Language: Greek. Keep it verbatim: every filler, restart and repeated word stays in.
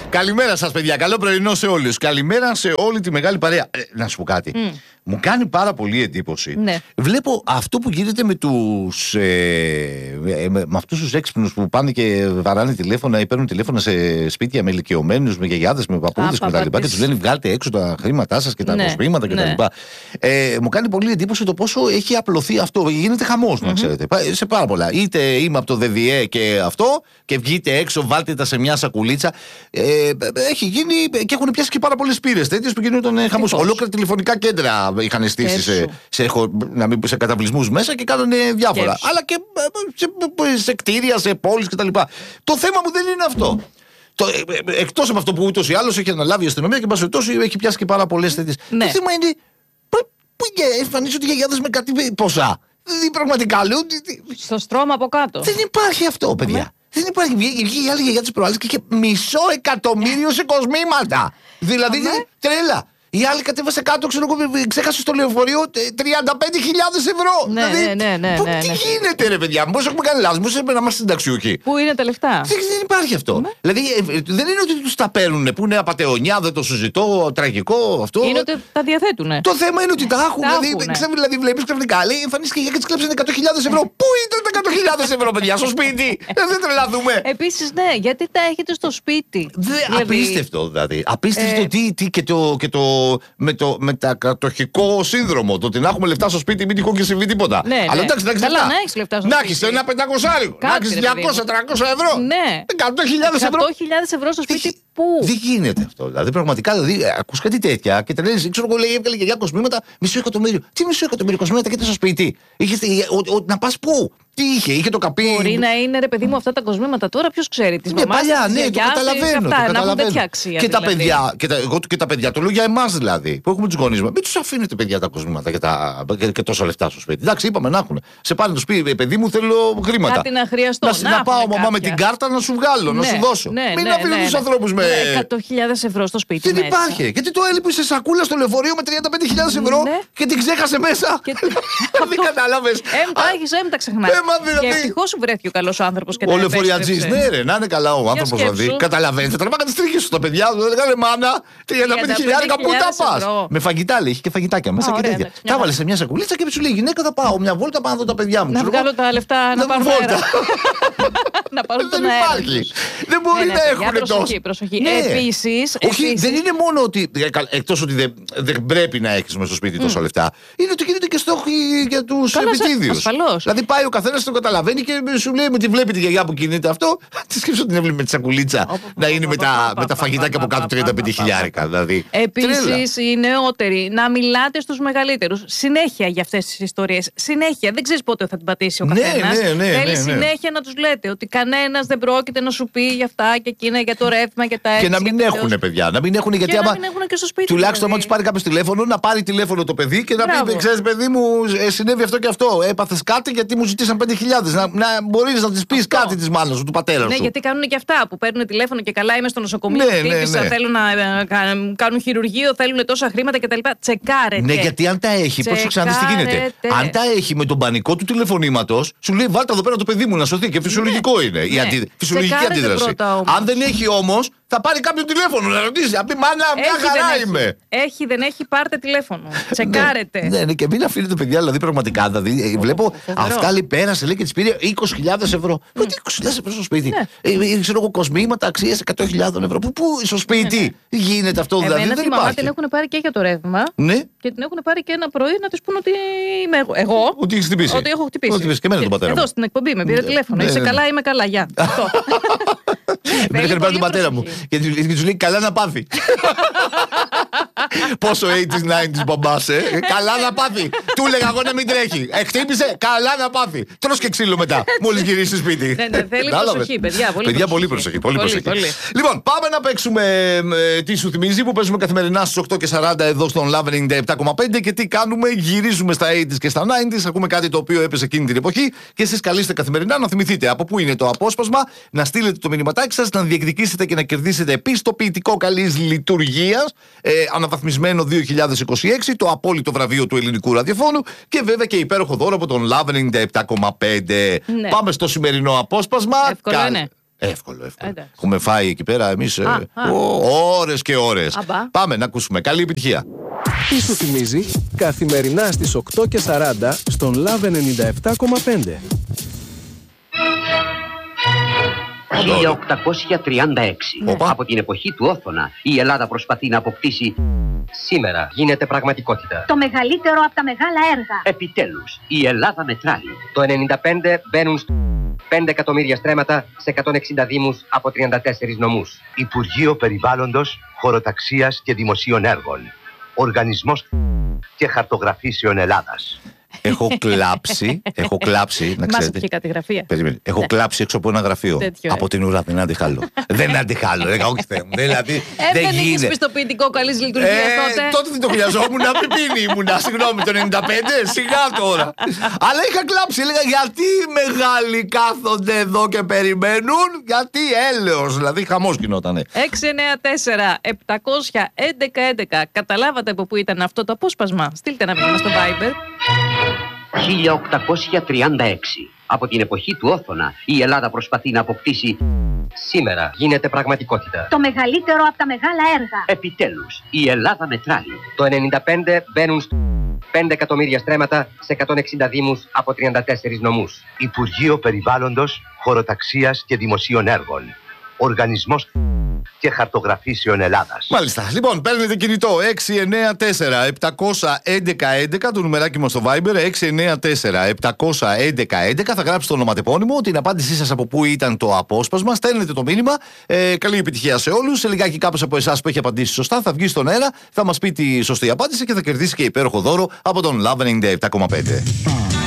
Καλημέρα σας, παιδιά. Καλό πρωινό σε όλους. Καλημέρα σε όλη τη μεγάλη παρέα. Ε, να σου πω κάτι. Mm. Μου κάνει πάρα πολύ εντύπωση. Ναι. Βλέπω αυτό που γίνεται με τους ε, με, με αυτούς τους έξυπνους που πάνε και βαράνε τηλέφωνα ή παίρνουν τηλέφωνα σε σπίτια με ηλικιωμένους, με γιαγιάδες, με παππούδες κτλ. Και τους λένε βγάλτε έξω τα χρήματά σας και τα αποσπήματα κτλ. Ναι. Ε, μου κάνει πολύ εντύπωση το πόσο έχει απλωθεί αυτό. Γίνεται χαμός, mm-hmm. να ξέρετε. Σε πάρα πολλά. Είτε είμαι από το ΔΔΕ και αυτό και βγείτε έξω, βάλτε τα σε μια σακουλίτσα. Ε, έχει γίνει και έχουν πιάσει και πάρα πολλές πύρες τέτοιες που γίνονταν χαμός. Ολόκληρα τηλεφωνικά κέντρα είχαν στήσει σε, σε, σε, σε καταβλισμούς μέσα και κάνανε διάφορα. Κέψου. Αλλά και σε, σε κτίρια, σε πόλεις κτλ. Το θέμα μου δεν είναι αυτό. Εκτός από αυτό που ούτως ή άλλως έχει αναλάβει η αστυνομία και εν πάση περιπτώσει έχει πιάσει και πάρα πολλές τέτοιες. Ναι. Το θέμα είναι που εμφανίζονται οι γιαγιάδες με κάτι ποσά. Δηλαδή πραγματικά λέω. Στο στρώμα από κάτω. Δεν υπάρχει αυτό, παιδιά. Ναι. Δεν υπάρχει. Βγήκε η άλλη γιαγιά της προάλλης και είχε μισό εκατομμύριο σε κοσμήματα. Δηλαδή τρέλα. Η άλλη κατέβασε κάτω, ξέρω εγώ, ξέχασε στο λεωφορείο τριάντα πέντε χιλιάδες ευρώ. Ναι, δηλαδή, ναι, ναι, ναι, ναι, ναι. Τι γίνεται, ρε παιδιά, μήπως έχουμε κάνει λάθος, μήπως έπρεπε να είμαστε συνταξιούχοι. Πού είναι τα λεφτά. Δεν, δεν υπάρχει αυτό. Ναι. Δηλαδή, δεν είναι ότι τους τα παίρνουν, που είναι απατεωνιά, δεν το συζητώ, τραγικό αυτό. Είναι ότι τα διαθέτουν. Το θέμα είναι ότι τα έχουν. Τα δηλαδή, ξέρω, δηλαδή βλέπει ξαφνικά, λέει, εμφανίστηκε και τη κλέψανε εκατό χιλιάδες ευρώ. Πού ήταν τα εκατό χιλιάδες ευρώ, παιδιά, στο σπίτι. Δεν τρελαθούμε. Επίσης, ναι, γιατί τα έχετε στο σπίτι. Απίστευτο δηλαδή. Απίστευτο τι και το με το μετακατοχικό σύνδρομο. Το ότι να έχουμε λεφτά στο σπίτι, μην τυχόν και συμβεί τίποτα. Ναι, αλλά ναι. εντάξει, εντάξει. Καλά, να έχεις λεφτά στο να σπίτι. έχεις ένα πεντακόσια, να έχεις διακόσια με τριακόσια ευρώ. Ναι. εκατό χιλιάδες ευρώ. εκατό χιλιάδες ευρώ στο σπίτι, Δι... πού. Δεν γίνεται αυτό. Δηλαδή, πραγματικά, δηλαδή, ακούς κάτι τέτοια και τρελαίνεις. Ξέρω εγώ, λέει, έβγαλε για κοσμήματα μισό εκατομμύριο. Τι μισό εκατομμύριο κοσμήματα και στο σπίτι. Είχες, ο, ο, να πας πού. Τι είχε, είχε το καπί. Μπορεί να είναι, ρε παιδί μου, αυτά τα κοσμήματα τώρα, ποιος ξέρει. Τις ναι, παλιά, ναι, το καταλαβαίνω. Αυτά, το να έχουν τέτοια και, αξία, δηλαδή. τα παιδιά, και, τα, εγώ, και τα παιδιά, το λέω για εμάς δηλαδή, που έχουμε τους γονείς μας. Μην τους αφήνετε, παιδιά, τα κοσμήματα και, τα, και, και τόσα λεφτά στο σπίτι. Εντάξει, είπαμε να έχουν. Σε πάνε το σπίτι, παιδί μου, θέλω χρήματα. Κάτι να χρειαστώ. Να, να, να πάω μαμά με την κάρτα να σου βγάλω, ναι, να σου δώσω. Ναι, Μην ναι, αφήνω ναι, τους ναι. ανθρώπους με. εκατό χιλιάδες ευρώ στο σπίτι. Δεν υπάρχει. Γιατί το έλειπε σε σακούλα στο λεωφορείο με τριάντα πέντε χιλιάδες ευρώ και την ξέχασε μέσα. Δεν κατάλαβες. Έμτα έχεις, έμτα ξεχνάς. Και ευτυχώς σου βρέθηκε ο καλός άνθρωπος και τα ο λεωφοριατζής, ναι, ρε, να είναι καλά ο άνθρωπος δηλαδή. Καταλαβαίνετε, τραβάγα τις τρίχες σου τα παιδιά του. Λέγανε μάνα, τριάντα πέντε χιλιάδες πού τα πας. Με φαγητά λέει, είχε και φαγητάκια μέσα και τέτοια. Τα έβαλε σε μια σακουλίτσα και σου λέει γυναίκα θα πάω μια βόλτα πάω να δω τα παιδιά μου. Να βγάλω τα λεφτά να πάρω βόλτα. Να πάρω τον αέρα. Δεν μπορεί να έχουν τόσο. Προσοχή, προσοχή. Επίσης. Όχι, δεν είναι μόνο ότι. Εκτός ότι δεν πρέπει να έχεις μέσα στο σπίτι τόσα λεφτά, είναι ότι γίνεται και στόχοι για τους επιτίδιους. Δηλαδή πάει ο καθένας το καταλαβαίνει και σου λέει με τη βλέπει τη γιαγιά που κινείται αυτό, τη σκέψω ότι την έβλεπε με τη σακουλίτσα να είναι με τα φαγητάκια από κάτω τριάντα πέντε χιλιάρικα. Επίσης οι νεότεροι να μιλάτε στους μεγαλύτερους συνέχεια για αυτές τις ιστορίες. Συνέχεια. Δεν ξέρεις πότε θα την πατήσει ο καθένας. Θέλει συνέχεια να τους λέτε ότι κανένας δεν πρόκειται να σου πει για αυτά και εκείνα, για το ρεύμα και τα έξι. Και να μην έχουν παιδιά. Να μην έχουν γιατί άμα. Τουλάχιστον άμα του πάρει κάποιο τηλέφωνο, να πάρει τηλέφωνο το παιδί και να πει: ξέρεις, παιδί μου, συνέβη αυτό και αυτό. Έπαθες κάτι γιατί μου ζητήσαν πέντε χιλιάδες. Να, να μπορεί να τη πει κάτι τη μάνα σου, του πατέρα σου. Ναι, γιατί κάνουν και αυτά που παίρνουν τηλέφωνο και καλά είμαι στο νοσοκομείο. Ναι, χτύπησα, ναι, ναι. Θέλουν να ε, κάνουν χειρουργείο, θέλουν τόσα χρήματα κτλ. Τσεκάρετε. Ναι, γιατί αν τα έχει, πώ ξαναδεί τι γίνεται. Αν τα έχει με τον πανικό του τηλεφωνήματος, σου λέει: βάλτε εδώ πέρα το παιδί μου να σωθεί. Και φυσιολογικό ναι, είναι. Ναι. Η αντι... φυσιολογική αντίδραση. Αν δεν έχει όμως, θα πάρει κάποιο τηλέφωνο να ρωτήσει. Να πει μάνα, μια χαρά δεν είμαι. Έχει. έχει, δεν έχει, πάρτε τηλέφωνο. Τσεκάρετε. Ναι, ναι, και μην αφήνετε παιδιά, δηλαδή πραγματικά. Δηλαδή, βλέπω αυτά λέει πέρασε λέει, και τη πήρε είκοσι χιλιάδες ευρώ. Mm. Τι είκοσι χιλιάδες ευρώ στο σπίτι. Ναι. Ε, ξέρω εγώ, κοσμήματα αξίας εκατό χιλιάδες ευρώ. Πού, πού στο σπίτι ναι, ναι. γίνεται αυτό, δηλαδή. Εμένα δεν τη υπάρχει. μαμά την έχουν πάρει και για το ρεύμα. Ναι. Και την έχουν πάρει και ένα πρωί να τη πούνε ότι είμαι εγώ. εγώ ότι έχει χτυπήσει. Ότι έχω χτυπήσει. Ότι και εμένα τον πατέρα. Εδώ στην εκπομπή με πήρε τηλέφωνο. Είσαι καλά, είμαι καλά. Γεια. Με έκανε πάρει τον πατέρα μου. Και του λέει καλά να πάθει. Πόσο ογδόντα, ενενήντα μπαμπάς, ε. Καλά να πάθει. Του έλεγα εγώ να μην τρέχει. Εκτύπησε, καλά να πάθει. Τρως και ξύλο μετά, μόλις γυρίσει σπίτι. Ναι, ναι, θέλει προσοχή, παιδιά. Πολύ παιδιά, προσοχή. πολύ προσοχή. Πολύ πολύ, προσοχή. πολύ. Λοιπόν, πάμε να παίξουμε ε, τι σου θυμίζει που παίζουμε καθημερινά στις οκτώ και σαράντα εδώ στον Love ενενήντα επτά κόμμα πέντε. Και τι κάνουμε, γυρίζουμε στα ογδόντα και στα ενενήντα. Ακούμε κάτι το οποίο έπαιζε εκείνη την εποχή. Και εσείς καλείστε καθημερινά να θυμηθείτε από πού είναι το απόσπασμα, να στείλετε το μηνυματάκι σας, να διεκδικήσετε και να κερδίσετε πιστοποιητικό καλής λειτουργίας, ε, αναβαθμισμένο δύο χιλιάδες είκοσι έξι, το απόλυτο βραβείο του ελληνικού ραδιοφώνου και βέβαια και υπέροχο δώρο από τον Love ενενήντα επτά κόμμα πέντε. Ναι. Πάμε στο σημερινό απόσπασμα. Εύκολο Κα... είναι. Εύκολο, εύκολο. Εντάξει. Έχουμε φάει εκεί πέρα εμείς ώρες και ώρες. Πάμε να ακούσουμε. Καλή επιτυχία. Τι σου θυμίζει καθημερινά στις οκτώ και σαράντα στον Love ενενήντα επτά κόμμα πέντε. χίλια οκτακόσια τριάντα έξι. Οπα. Από την εποχή του Όθωνα η Ελλάδα προσπαθεί να αποκτήσει. Σήμερα γίνεται πραγματικότητα το μεγαλύτερο από τα μεγάλα έργα. Επιτέλους η Ελλάδα μετράει. Το ενενήντα πέντε μπαίνουν πέντε εκατομμύρια στρέμματα σε εκατόν εξήντα δήμους από τριάντα τέσσερις νομούς. Υπουργείο Περιβάλλοντος, Χωροταξίας και Δημοσίων Έργων. Οργανισμός και Χαρτογραφήσεων Ελλάδας. Έχω κλάψει, έχω κλάψει, να ξέρετε. Μας και γραφεία. Περίμενε. Έχω κλάψει έξω από ένα γραφείο. Τέτοιο, από την ουρά, δεν αντιχάλω. δεν αντιχάλω, δεν όχι Θεέ μου. Δηλαδή, ε, δεν είχες πιστοποιητικό καλής λειτουργίας ε, τότε. Τότε δεν το χρειαζόμουν, να πιπίνι ήμουνα, συγγνώμη, το ενενήντα πέντε, σιγά τώρα. Αλλά είχα κλάψει, έλεγα γιατί οι μεγάλοι κάθονται εδώ και περιμένουν, γιατί έλεος, δηλαδή χαμός γινότανε. έξι εννιά τέσσερα επτακόσια έντεκα έντεκα. Καταλάβατε από πού ήταν αυτό το απόσπασμα? Στείλτε ένα μήνυμα στο Viber. χίλια οκτακόσια τριάντα έξι. Από την εποχή του Όθωνα η Ελλάδα προσπαθεί να αποκτήσει. Σήμερα γίνεται πραγματικότητα το μεγαλύτερο από τα μεγάλα έργα. Επιτέλους η Ελλάδα μετράει. Το ενενήντα πέντε μπαίνουν πέντε εκατομμύρια στρέμματα σε εκατόν εξήντα δήμους από τριάντα τέσσερις νομούς. Υπουργείο Περιβάλλοντος, Χωροταξίας και Δημοσίων Έργων. Οργανισμός και Χαρτογραφήσεων Ελλάδας. Μάλιστα. Λοιπόν, παίρνετε κινητό έξι εννιά τέσσερα επτακόσια έντεκα έντεκα, το νουμεράκι μας στο Viber έξι εννιά τέσσερα επτακόσια έντεκα έντεκα. Θα γράψετε το ονοματεπώνυμο, την απάντησή σας από πού ήταν το απόσπασμα. Στέλνετε το μήνυμα. Ε, καλή επιτυχία σε όλους. Σε λιγάκι κάποιος από εσάς που έχει απαντήσει σωστά θα βγει στον αέρα, θα μας πει τη σωστή απάντηση και θα κερδίσει και υπέροχο δώρο από τον Love ενενήντα επτά κόμμα πέντε.